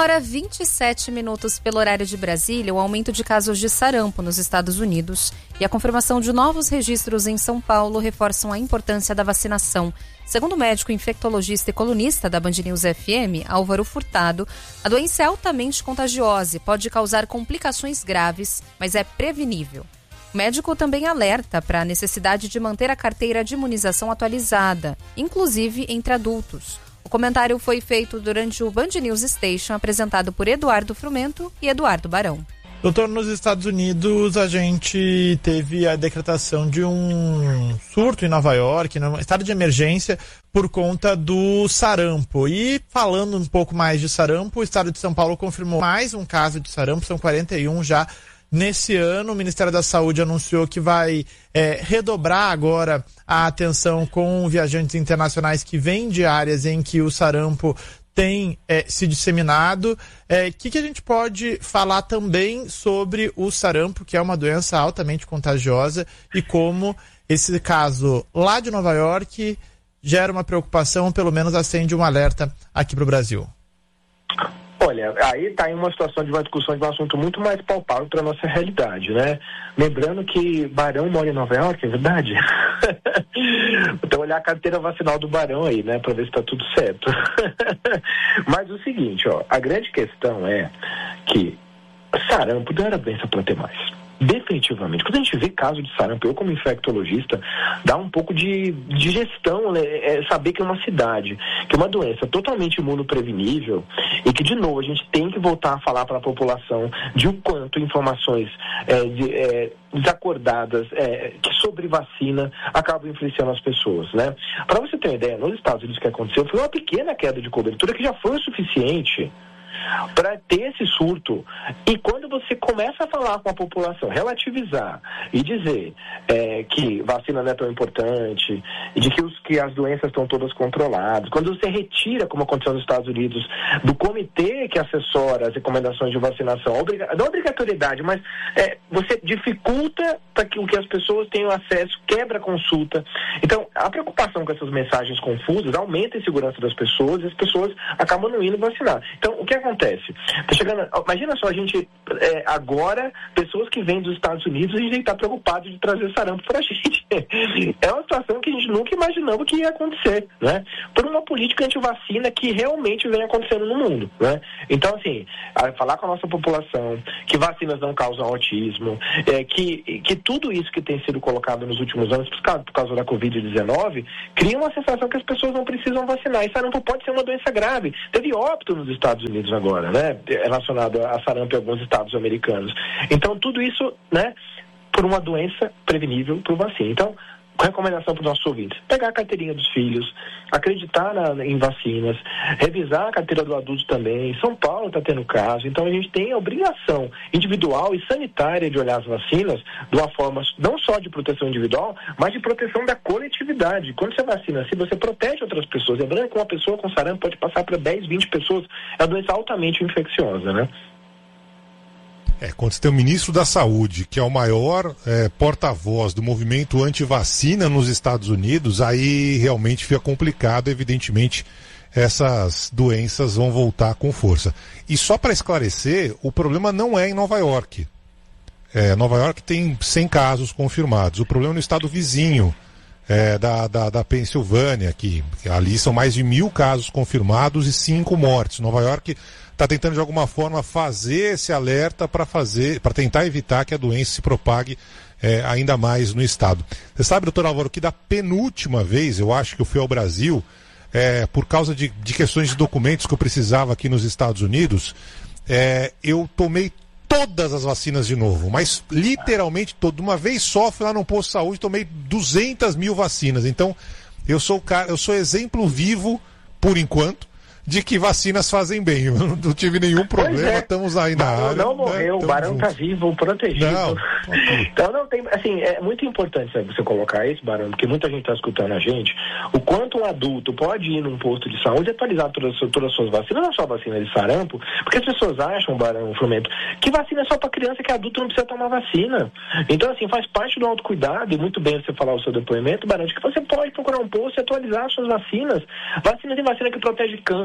1h27 pelo horário de Brasília, o aumento de casos de sarampo nos Estados Unidos e a confirmação de novos registros em São Paulo reforçam a importância da vacinação. Segundo o médico infectologista e colunista da Band News FM, Álvaro Furtado, a doença é altamente contagiosa e pode causar complicações graves, mas é prevenível. O médico também alerta para a necessidade de manter a carteira de imunização atualizada, inclusive entre adultos. O comentário foi feito durante o Band News Station, apresentado por Eduardo Frumento e Eduardo Barão. Doutor, nos Estados Unidos a gente teve a decretação de um surto em Nova York, um estado de emergência por conta do sarampo. E falando um pouco mais de sarampo, o estado de São Paulo confirmou mais um caso de sarampo, são 41 já. Nesse ano, o Ministério da Saúde anunciou que vai redobrar agora a atenção com viajantes internacionais que vêm de áreas em que o sarampo tem se disseminado. Que a gente pode falar também sobre o sarampo, que é uma doença altamente contagiosa, e como esse caso lá de Nova York gera uma preocupação, pelo menos acende um alerta aqui para o Brasil? Olha, aí está em uma situação de uma discussão de um assunto muito mais palpável para a nossa realidade, né? Lembrando que Barão mora em Nova York, é verdade? Então olhar a carteira vacinal do Barão aí, né? Para ver se está tudo certo. Mas o seguinte, ó, a grande questão é que sarampo não era doença para ter mais. Definitivamente. Quando a gente vê caso de sarampo, eu como infectologista, dá um pouco de digestão, né? Saber que é uma cidade, que é uma doença totalmente imunoprevenível e que, de novo, a gente tem que voltar a falar para a população de o quanto informações desacordadas sobre vacina acabam influenciando as pessoas, né? Para você ter uma ideia, nos Estados Unidos o que aconteceu foi uma pequena queda de cobertura que já foi o suficiente para ter esse surto. E quando você começa a falar com a população, relativizar e dizer que vacina não é tão importante, e de que as doenças estão todas controladas, quando você retira, como aconteceu nos Estados Unidos, do comitê que assessora as recomendações de vacinação, não obrigatoriedade, mas você dificulta para que as pessoas tenham acesso, quebra a consulta. Então, a preocupação com essas mensagens confusas aumenta a insegurança das pessoas e as pessoas acabam não indo vacinar. Então, o que acontece? Tá chegando, imagina só, a gente agora, pessoas que vêm dos Estados Unidos, a gente está preocupado de trazer sarampo pra gente. É uma situação que a gente nunca imaginava que ia acontecer, né? Por uma política anti-vacina que realmente vem acontecendo no mundo, né? Então, assim, falar com a nossa população que vacinas não causam autismo, que tudo isso que tem sido colocado nos últimos anos por causa da Covid-19 cria uma sensação que as pessoas não precisam vacinar. E sarampo pode ser uma doença grave. Teve óbito nos Estados Unidos agora, né? Relacionado a sarampo em alguns estados americanos. Então, tudo isso, né? Por uma doença prevenível por vacina. Então, recomendação para os nossos ouvintes: pegar a carteirinha dos filhos, acreditar em vacinas, revisar a carteira do adulto também. São Paulo está tendo caso, então a gente tem a obrigação individual e sanitária de olhar as vacinas de uma forma não só de proteção individual, mas de proteção da coletividade. Quando você vacina, se você protege outras pessoas, lembrando que uma pessoa com sarampo pode passar para 10, 20 pessoas, é uma doença altamente infecciosa, né? Quando você tem o ministro da Saúde, que é o maior porta-voz do movimento anti-vacina nos Estados Unidos, aí realmente fica complicado. Evidentemente, essas doenças vão voltar com força. E só para esclarecer, o problema não é em Nova York. Nova York tem 100 casos confirmados. O problema é no estado vizinho da Pensilvânia, que ali são mais de 1.000 casos confirmados e 5 mortes. Nova York está tentando de alguma forma fazer esse alerta para tentar evitar que a doença se propague ainda mais no estado. Você sabe, doutor Álvaro, que da penúltima vez, eu acho que eu fui ao Brasil, por causa de questões de documentos que eu precisava aqui nos Estados Unidos, eu tomei todas as vacinas de novo, mas literalmente toda. Uma vez só, fui lá no posto de saúde, tomei 200 mil vacinas. Então, eu sou exemplo vivo, por enquanto, de que vacinas fazem bem. Eu não tive nenhum problema, estamos aí na área. Não morreu, o Barão está vivo, protegido. Não. Então não tem, assim, é muito importante você colocar isso, Barão, porque muita gente está escutando a gente, o quanto um adulto pode ir num posto de saúde e atualizar todas as suas vacinas, não só a vacina de sarampo, porque as pessoas acham, Barão, Frumento, que vacina é só para criança, que adulto não precisa tomar vacina. Então, assim, faz parte do autocuidado, e muito bem você falar o seu depoimento, Barão, de que você pode procurar um posto e atualizar as suas vacinas. Tem vacina que protege câncer,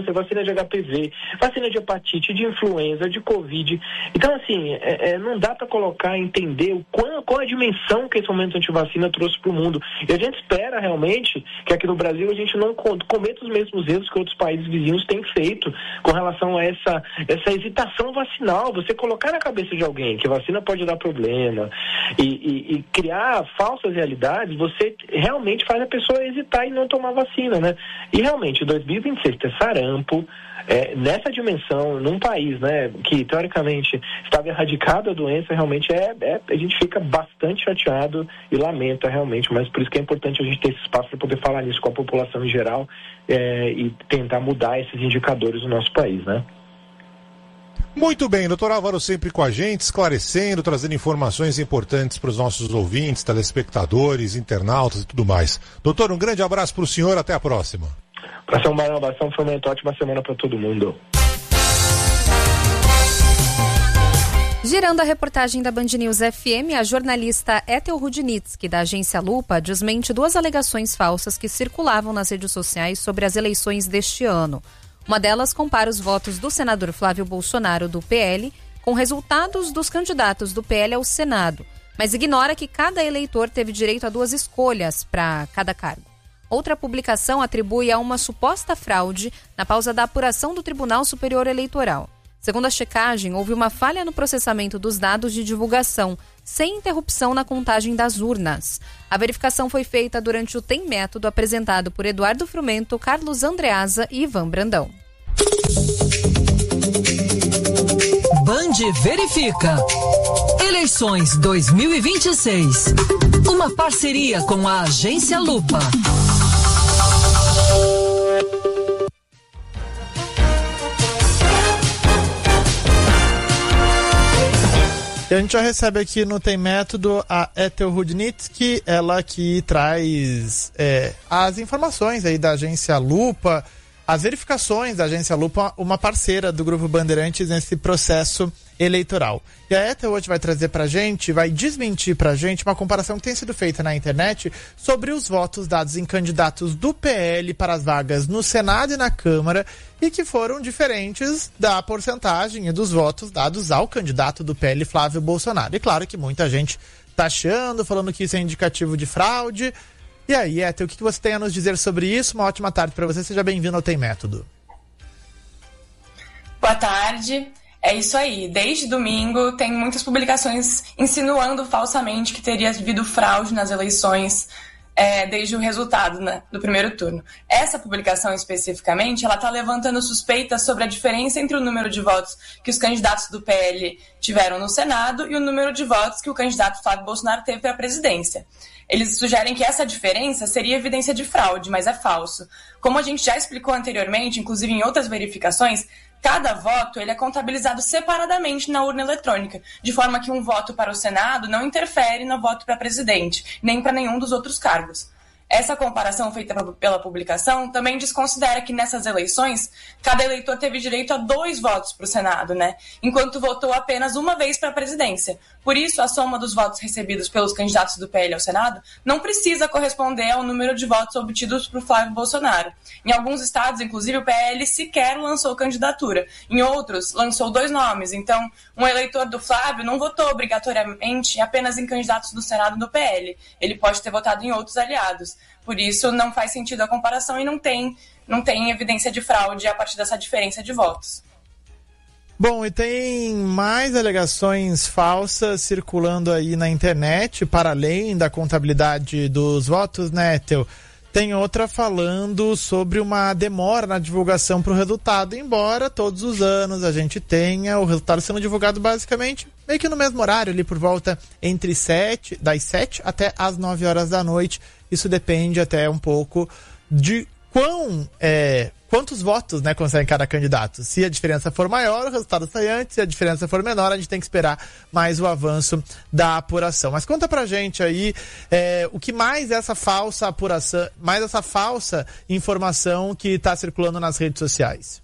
câncer, vacina de HPV, vacina de hepatite, de influenza, de Covid. Então, assim, não dá para colocar, entender qual a dimensão que esse momento antivacina trouxe para o mundo. E a gente espera realmente que aqui no Brasil a gente não cometa os mesmos erros que outros países vizinhos têm feito com relação a essa hesitação vacinal. Você colocar na cabeça de alguém que vacina pode dar problema e criar falsas realidades, você realmente faz a pessoa hesitar e não tomar vacina, né? E realmente, 2026 ter sarampo, nessa dimensão, num país, né, que teoricamente estava erradicado a doença, realmente a gente fica bastante chateado e lamenta realmente, mas por isso que é importante a gente ter esse espaço para poder falar nisso com a população em geral e tentar mudar esses indicadores no nosso país, né? Muito bem, doutor Álvaro sempre com a gente, esclarecendo, trazendo informações importantes para os nossos ouvintes, telespectadores, internautas e tudo mais. Doutor, um grande abraço para o senhor, até a próxima. Abração, Barão, abração, Fomento, ótima semana para todo mundo. Girando a reportagem da Band News FM, a jornalista Ethel Rudnitsky, da agência Lupa, desmente 2 alegações falsas que circulavam nas redes sociais sobre as eleições deste ano. Uma delas compara os votos do senador Flávio Bolsonaro, do PL, com resultados dos candidatos do PL ao Senado, mas ignora que cada eleitor teve direito a 2 escolhas para cada cargo. Outra publicação atribui a uma suposta fraude na pausa da apuração do Tribunal Superior Eleitoral. Segundo a checagem, houve uma falha no processamento dos dados de divulgação, sem interrupção na contagem das urnas. A verificação foi feita durante o Tem Método apresentado por Eduardo Frumento, Carlos Andreasa e Ivan Brandão. Band verifica. Eleições 2026. Uma parceria com a agência Lupa. E a gente já recebe aqui no Tem Método a Ethel Rudnitsky, ela que traz as informações aí da agência Lupa, as verificações da agência Lupa, uma parceira do Grupo Bandeirantes nesse processo eleitoral. E a Ethel hoje vai trazer pra gente, vai desmentir pra gente uma comparação que tem sido feita na internet sobre os votos dados em candidatos do PL para as vagas no Senado e na Câmara e que foram diferentes da porcentagem e dos votos dados ao candidato do PL, Flávio Bolsonaro. E claro que muita gente tá achando, falando que isso é indicativo de fraude. E aí, Ethel, o que você tem a nos dizer sobre isso? Uma ótima tarde para você, seja bem-vindo ao Tem Método. Boa tarde. É isso aí, desde domingo tem muitas publicações insinuando falsamente que teria havido fraude nas eleições desde o resultado, né, do primeiro turno. Essa publicação especificamente, ela está levantando suspeitas sobre a diferença entre o número de votos que os candidatos do PL tiveram no Senado e o número de votos que o candidato Flávio Bolsonaro teve para a presidência. Eles sugerem que essa diferença seria evidência de fraude, mas é falso. Como a gente já explicou anteriormente, inclusive em outras verificações, cada voto ele é contabilizado separadamente na urna eletrônica, de forma que um voto para o Senado não interfere no voto para presidente, nem para nenhum dos outros cargos. Essa comparação feita pela publicação também desconsidera que nessas eleições, cada eleitor teve direito a 2 votos para o Senado, né? Enquanto votou apenas uma vez para a presidência. Por isso, a soma dos votos recebidos pelos candidatos do PL ao Senado não precisa corresponder ao número de votos obtidos por Flávio Bolsonaro. Em alguns estados, inclusive, o PL sequer lançou candidatura. Em outros, lançou 2 nomes. Então, um eleitor do Flávio não votou obrigatoriamente apenas em candidatos do Senado do PL. Ele pode ter votado em outros aliados. Por isso, não faz sentido a comparação e não tem evidência de fraude a partir dessa diferença de votos. Bom, e tem mais alegações falsas circulando aí na internet, para além da contabilidade dos votos, né, Ethel? Tem outra falando sobre uma demora na divulgação para o resultado, embora todos os anos a gente tenha o resultado sendo divulgado basicamente meio que no mesmo horário, ali por volta das 7 até as 9 horas da noite. Isso depende até um pouco de quantos votos, né, consegue cada candidato. Se a diferença for maior, o resultado sai antes. Se a diferença for menor, a gente tem que esperar mais o avanço da apuração. Mas conta pra gente aí o que mais essa falsa apuração, mais essa falsa informação que está circulando nas redes sociais.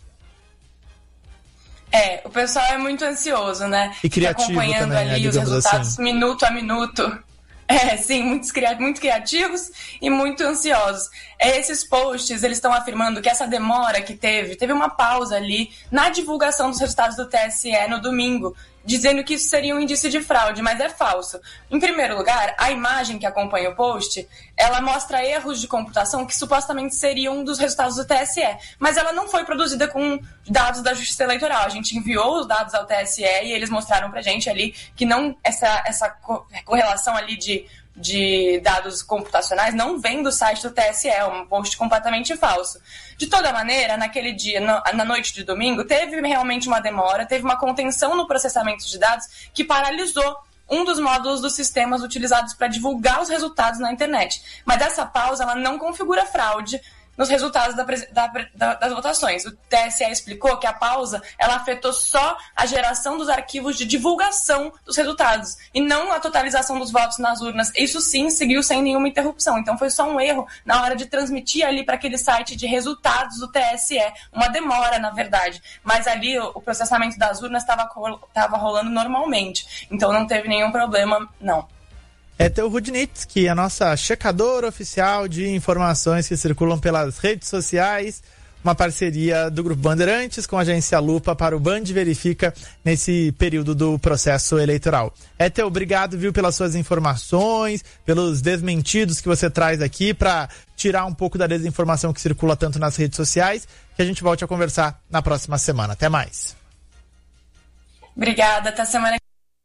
O pessoal é muito ansioso, né? E criativo acompanhando também, ali os resultados assim, minuto a minuto. Sim, muito criativos e muito ansiosos. Esses posts, eles estão afirmando que essa demora que teve uma pausa ali na divulgação dos resultados do TSE no domingo, dizendo que isso seria um indício de fraude, mas é falso. Em primeiro lugar, a imagem que acompanha o post, ela mostra erros de computação que supostamente seriam dos resultados do TSE, mas ela não foi produzida com dados da Justiça Eleitoral. A gente enviou os dados ao TSE e eles mostraram pra gente ali que não essa correlação ali de dados computacionais não vem do site do TSE, é um post completamente falso. De toda maneira, naquele dia, na noite de domingo, teve realmente uma demora, teve uma contenção no processamento de dados que paralisou um dos módulos dos sistemas utilizados para divulgar os resultados na internet. Mas essa pausa ela não configura fraude nos resultados das votações. O TSE explicou que a pausa ela afetou só a geração dos arquivos de divulgação dos resultados e não a totalização dos votos nas urnas. Isso sim seguiu sem nenhuma interrupção. Então foi só um erro na hora de transmitir ali para aquele site de resultados do TSE. Uma demora, na verdade. Mas ali o processamento das urnas estava rolando normalmente. Então não teve nenhum problema, não. É Teo Rudnitsky, a nossa checadora oficial de informações que circulam pelas redes sociais, uma parceria do Grupo Bandeirantes com a agência Lupa para o Band Verifica nesse período do processo eleitoral. Teo, obrigado, viu, pelas suas informações, pelos desmentidos que você traz aqui para tirar um pouco da desinformação que circula tanto nas redes sociais, que a gente volte a conversar na próxima semana. Até mais. Obrigada, até semana.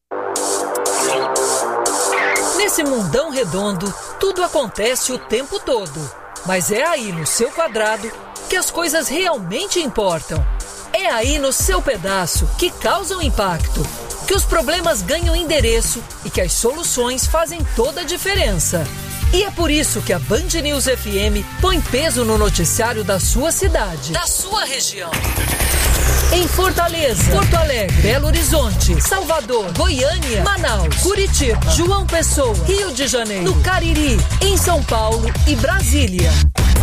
Nesse mundão redondo, tudo acontece o tempo todo. Mas é aí no seu quadrado que as coisas realmente importam. É aí no seu pedaço que causam impacto, que os problemas ganham endereço e que as soluções fazem toda a diferença. E é por isso que a Band News FM põe peso no noticiário da sua cidade, da sua região. Em Fortaleza, Porto Alegre, Belo Horizonte, Salvador, Goiânia, Manaus, Curitiba, João Pessoa, Rio de Janeiro, no Cariri, em São Paulo e Brasília.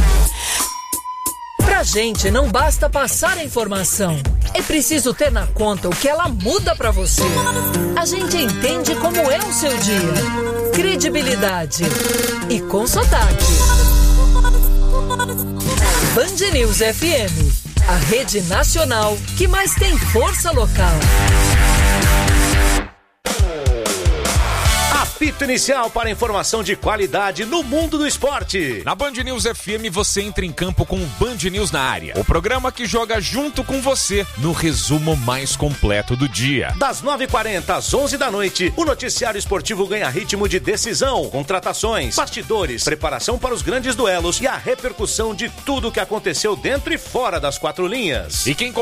Pra gente não basta passar a informação, é preciso ter na conta o que ela muda pra você. A gente entende como é o seu dia. Credibilidade e com sotaque. Band News FM. A rede nacional que mais tem força local. Apito inicial para informação de qualidade no mundo do esporte. Na Band News FM você entra em campo com o Band News na área. O programa que joga junto com você no resumo mais completo do dia. Das 9h40 às 11 da noite, o noticiário esportivo ganha ritmo de decisão, contratações, bastidores, preparação para os grandes duelos e a repercussão de tudo o que aconteceu dentro e fora das quatro linhas. E quem